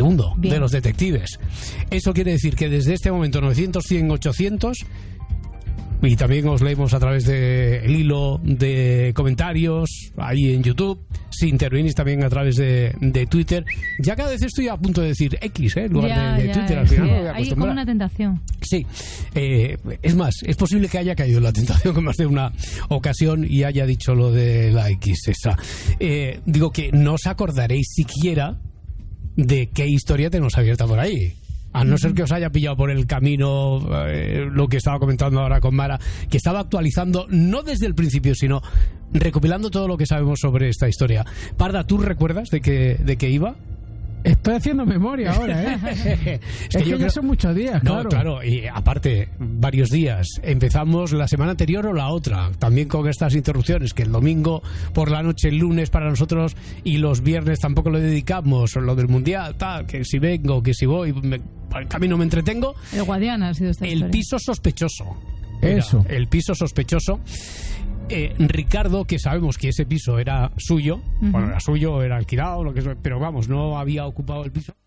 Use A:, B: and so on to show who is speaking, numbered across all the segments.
A: segundo.
B: Bien.
A: De los detectives. Eso quiere decir que desde este momento 900, 100, 800... Y también os leemos a través del hilo de comentarios ahí en YouTube. Si intervenís también a través de Twitter. Ya cada vez estoy a punto de decir X, en lugar de Twitter. Al final me voy a
B: hay
A: acostumbrar.
B: como una tentación.
A: Sí, es más, es posible que haya caído en la tentación con más de una ocasión y haya dicho lo de la X esa. Digo que no os acordaréis siquiera de qué historia tenemos abierta por ahí. A no ser que os haya pillado por el camino lo que estaba comentando ahora con Mara, que estaba actualizando, no desde el principio, sino recopilando todo lo que sabemos sobre esta historia. Parda, ¿tú recuerdas de qué iba?
C: Estoy haciendo memoria ahora, ¿eh? es que ya son muchos días, claro.
A: No, claro, y aparte, varios días. Empezamos la semana anterior o la otra, también con estas interrupciones, que el domingo por la noche, el lunes para nosotros, y los viernes tampoco lo dedicamos, lo del Mundial, tal, que si vengo, que si voy, por el camino me entretengo.
B: El Guadiana ha sido esta historia.
A: El piso sospechoso.
C: Eso.
A: El piso sospechoso. Ricardo, que sabemos que ese piso era suyo, bueno, era suyo, era alquilado, lo que es, pero vamos, no había ocupado el piso.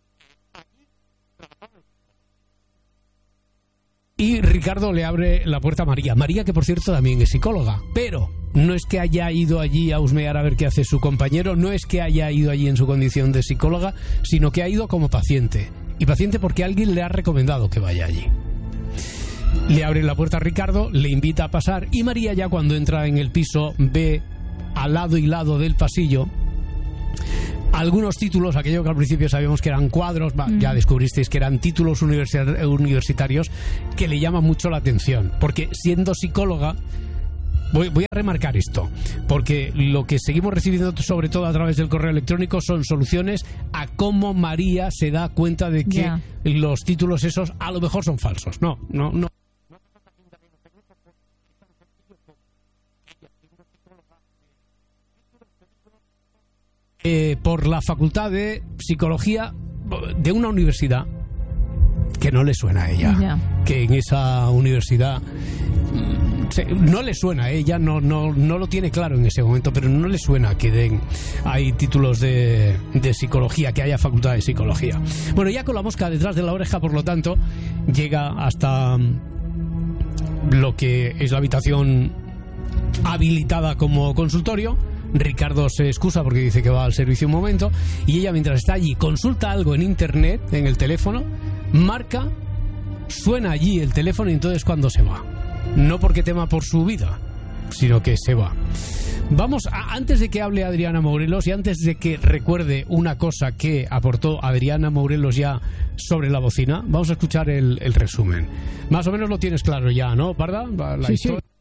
A: Y Ricardo le abre la puerta a María. María, que por cierto también es psicóloga, pero no es que haya ido allí a husmear a ver qué hace su compañero, no es que haya ido allí en su condición de psicóloga, sino que ha ido como paciente. Y paciente porque alguien le ha recomendado que vaya allí. Le abre la puerta a Ricardo, le invita a pasar y María, ya cuando entra en el piso, ve al lado y lado del pasillo algunos títulos, aquello que al principio sabíamos que eran cuadros, ya descubristeis que eran títulos universitarios que le llaman mucho la atención, porque siendo psicóloga, voy a remarcar esto, porque lo que seguimos recibiendo sobre todo a través del correo electrónico son soluciones a cómo María se da cuenta de que los títulos esos a lo mejor son falsos. No. Por la Facultad de Psicología de una universidad que no le suena a ella, que en esa universidad no le suena a ella, no lo tiene claro en ese momento, pero no le suena que hay títulos de psicología, que haya facultad de psicología. Bueno, ya con la mosca detrás de la oreja, por lo tanto, llega hasta lo que es la habitación habilitada como consultorio. Ricardo se excusa porque dice que va al servicio un momento y ella, mientras está allí, consulta algo en internet, en el teléfono, marca, suena allí el teléfono y entonces cuando se va. No porque tema por su vida, sino que se va. Antes de que hable Adriana Morelos y antes de que recuerde una cosa que aportó Adriana Morelos ya sobre la bocina, vamos a escuchar el resumen. Más o menos lo tienes claro ya, ¿no, Parda? La historia.